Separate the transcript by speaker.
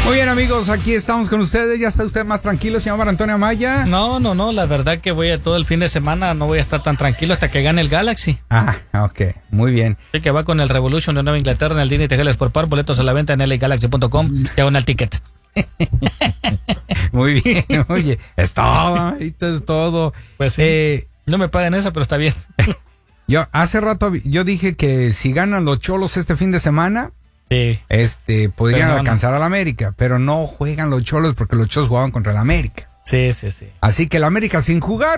Speaker 1: Muy bien, amigos, aquí estamos con ustedes. ¿Ya está usted más tranquilo, señor Antonio Amaya?
Speaker 2: No, la verdad que voy a todo el fin de semana, no voy a estar tan tranquilo hasta que gane el Galaxy.
Speaker 1: Ah, ok, muy bien.
Speaker 2: Así que va con el Revolution de Nueva Inglaterra en el Disney TGL Sport Park, boletos a la venta en LAGalaxy.com, diagonal ticket.
Speaker 1: Muy bien, oye, es todo, ahorita es todo.
Speaker 2: Pues sí, no me pagan eso, pero está bien.
Speaker 1: Yo hace rato yo dije que si ganan los Cholos este fin de semana,
Speaker 2: sí,
Speaker 1: podrían
Speaker 2: pero
Speaker 1: alcanzar al América, pero no juegan los Cholos porque los Cholos jugaban contra el América.
Speaker 2: Sí.
Speaker 1: Así que el América sin jugar